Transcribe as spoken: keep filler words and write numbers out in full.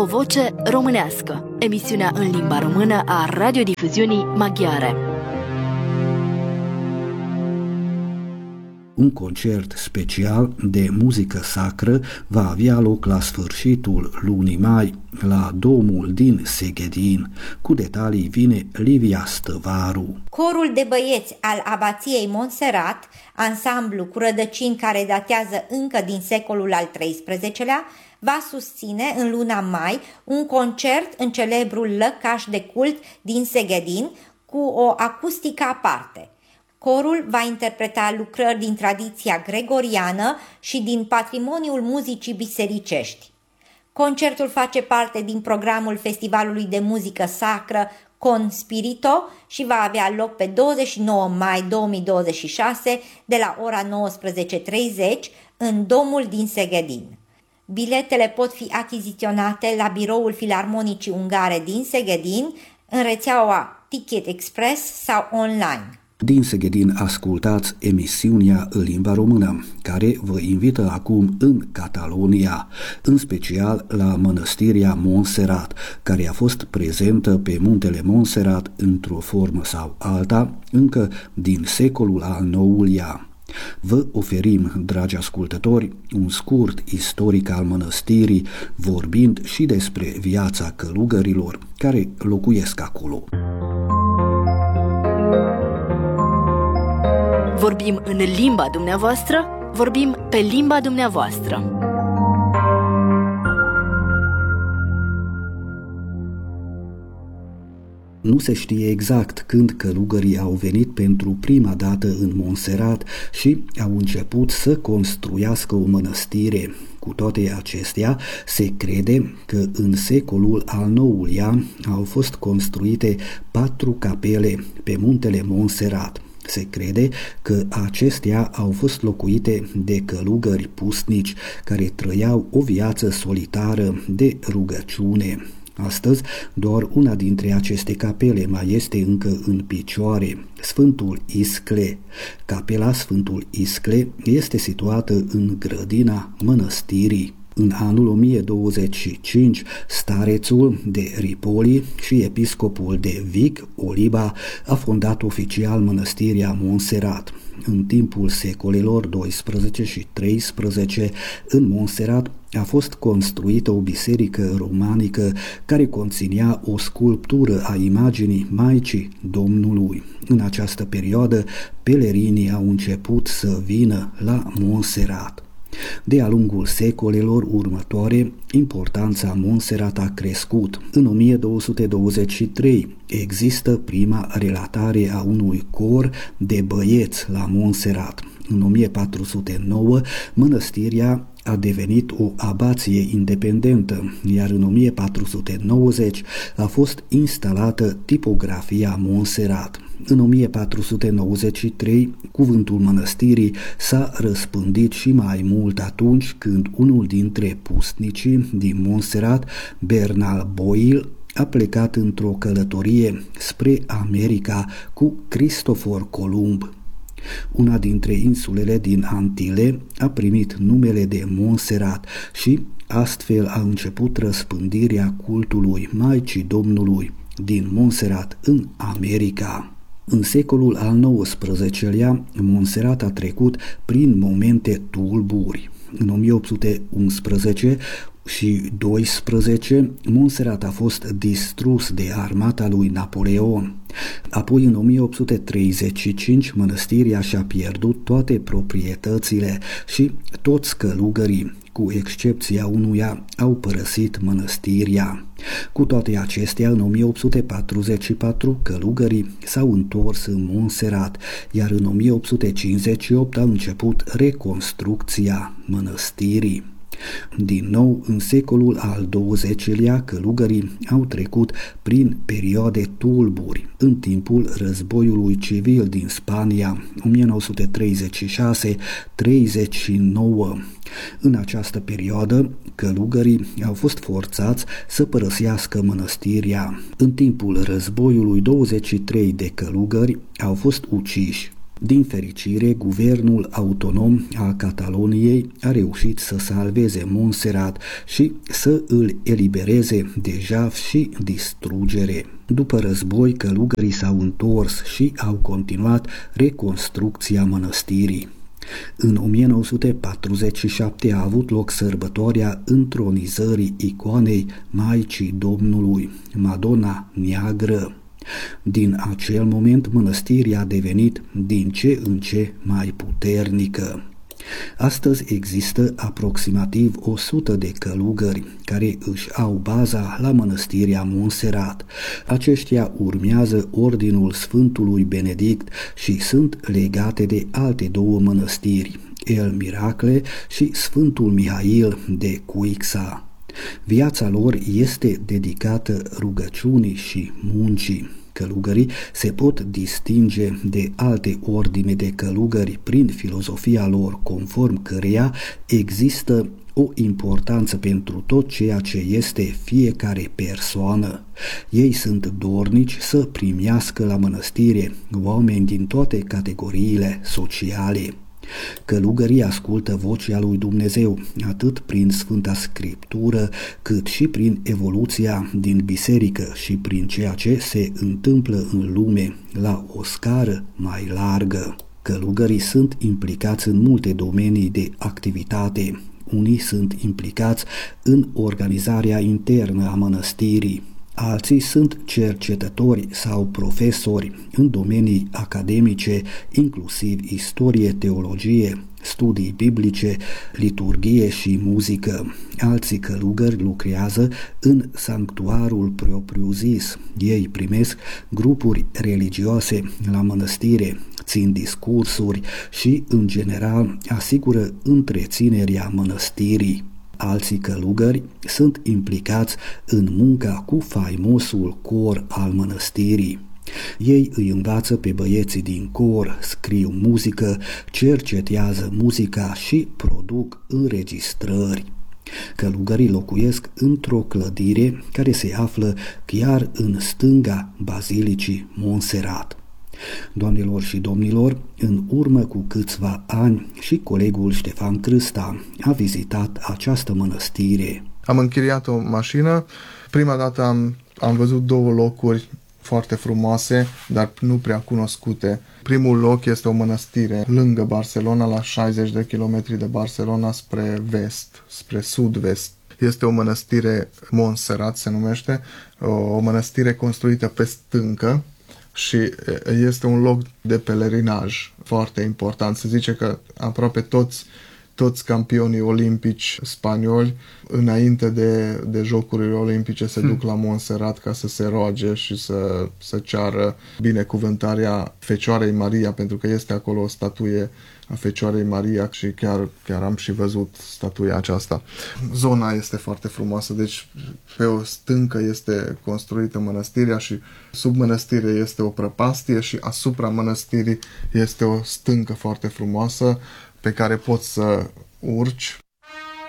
O voce românească, emisiunea în limba română a radiodifuziunii maghiare. Un concert special de muzică sacră va avea loc la sfârșitul lunii mai la Domul din Seghedin. Cu detalii vine Livia Stăvaru. Corul de băieți al Abației Montserrat, ansamblu cu rădăcini care datează încă din secolul al treisprezecelea, va susține în luna mai un concert în celebrul lăcaș de cult din Seghedin cu o acustică aparte. Corul va interpreta lucrări din tradiția gregoriană și din patrimoniul muzicii bisericești. Concertul face parte din programul Festivalului de Muzică Sacră Con Spirito și va avea loc pe douăzeci și nouă mai două mii douăzeci și șase de la ora nouăsprezece treizeci în Domul din Seghedin. Biletele pot fi achiziționate la biroul Filarmonicii Ungare din Seghedin, în rețeaua Ticket Express sau online. Din Seghedin ascultați emisiunea în limba română, care vă invită acum în Catalonia, în special la mănăstirea Montserrat, care a fost prezentă pe muntele Montserrat într-o formă sau alta, încă din secolul al nouălea. Vă oferim, dragi ascultători, un scurt istoric al mănăstirii, vorbind și despre viața călugărilor care locuiesc acolo. Vorbim în limba dumneavoastră, vorbim pe limba dumneavoastră. Nu se știe exact când călugării au venit pentru prima dată în Montserrat și au început să construiască o mănăstire. Cu toate acestea, se crede că în secolul al nouălea au fost construite patru capele pe muntele Montserrat. Se crede că acestea au fost locuite de călugări pusnici care trăiau o viață solitară de rugăciune. Astăzi, doar una dintre aceste capele mai este încă în picioare, Sfântul Iscle. Capela Sfântul Iscle este situată în grădina mănăstirii. În anul o mie douăzeci și cinci, starețul de Ripoli și episcopul de Vic, Oliba, a fondat oficial mănăstirea Montserrat. În timpul secolelor doisprezece și treisprezece, în Montserrat a fost construită o biserică romanică care conținea o sculptură a imaginii Maicii Domnului. În această perioadă, pelerinii au început să vină la Montserrat. De-a lungul secolelor următoare, importanța Montserrat a crescut. În o mie două sute douăzeci și trei există prima relatare a unui cor de băieți la Montserrat. În o mie patru sute nouă, mănăstirea a devenit o abație independentă, iar în o mie patru sute nouăzeci a fost instalată tipografia Montserrat. În o mie patru sute nouăzeci și trei, cuvântul mănăstirii s-a răspândit și mai mult atunci când unul dintre pusnicii din Montserrat, Bernal Boil, a plecat într-o călătorie spre America cu Cristofor Columb. Una dintre insulele din Antile a primit numele de Montserrat și astfel a început răspândirea cultului Maicii Domnului din Montserrat în America. În secolul al nouăsprezecelea, Montserrat a trecut prin momente tulburi. În o mie opt sute unsprezece și doisprezece, Montserrat a fost distrus de armata lui Napoleon. Apoi, în o mie opt sute treizeci și cinci, mănăstirea și-a pierdut toate proprietățile și toți călugării, cu excepția unuia, au părăsit mănăstirea. Cu toate acestea, în o mie opt sute patruzeci și patru, călugării s-au întors în Montserrat, iar în o mie opt sute cincizeci și opt a început reconstrucția mănăstirii. Din nou, în secolul al douăzecilea, călugării au trecut prin perioade tulburi. În timpul războiului civil din Spania, o mie nouă sute treizeci și șase treizeci și nouă. În această perioadă, călugării au fost forțați să părăsească mănăstirea. În timpul războiului, douăzeci și trei de călugări au fost uciși. Din fericire, guvernul autonom al Cataloniei a reușit să salveze Montserrat și să îl elibereze de jaf și distrugere. După război, călugării s-au întors și au continuat reconstrucția mănăstirii. În o mie nouă sute patruzeci și șapte a avut loc sărbătoarea întronizării icoanei Maicii Domnului, Madonna Neagră. Din acel moment, mănăstirea a devenit din ce în ce mai puternică. Astăzi există aproximativ o sută de călugări care își au baza la mănăstirea Montserrat. Aceștia urmează ordinul Sfântului Benedict și sunt legate de alte două mănăstiri, El Miracle și Sfântul Mihail de Cuixa. Viața lor este dedicată rugăciunii și muncii. Călugării se pot distinge de alte ordine de călugări prin filozofia lor, conform căreia există o importanță pentru tot ceea ce este fiecare persoană. Ei sunt dornici să primească la mănăstire oameni din toate categoriile sociale. Călugării ascultă vocea lui Dumnezeu atât prin Sfânta Scriptură, cât și prin evoluția din biserică și prin ceea ce se întâmplă în lume la o scară mai largă. Călugării sunt implicați în multe domenii de activitate. Unii sunt implicați în organizarea internă a mănăstirii, alții sunt cercetători sau profesori în domenii academice, inclusiv istorie, teologie, studii biblice, liturghie și muzică. Alții călugări lucrează în sanctuarul propriu-zis. Ei primesc grupuri religioase la mănăstire, țin discursuri și, în general, asigură întreținerea mănăstirii. Alții călugări sunt implicați în munca cu faimosul cor al mănăstirii. Ei îi învață pe băieții din cor, scriu muzică, cercetează muzica și produc înregistrări. Călugării locuiesc într-o clădire care se află chiar în stânga Bazilicii Montserrat. Doamnelor și domnilor, în urmă cu câțiva ani și colegul Ștefan Crâsta a vizitat această mănăstire. Am închiriat o mașină, prima dată am, am văzut două locuri foarte frumoase, dar nu prea cunoscute. Primul loc este o mănăstire lângă Barcelona, la șaizeci de kilometri de Barcelona spre vest, spre sud-vest. Este o mănăstire Montserrat, se numește, o mănăstire construită pe stâncă, și este un loc de pelerinaj foarte important. Se zice că aproape toți, toți campionii olimpici spanioli, înainte de, de Jocurile Olimpice, se hmm. duc la Montserrat ca să se roage și să, să ceară binecuvântarea Fecioarei Maria, pentru că este acolo o statuie a Fecioarei Maria și chiar, chiar am și văzut statuia aceasta. Zona este foarte frumoasă, deci pe o stâncă este construită mănăstirea și sub mănăstire este o prăpastie și asupra mănăstirii este o stâncă foarte frumoasă pe care poți să urci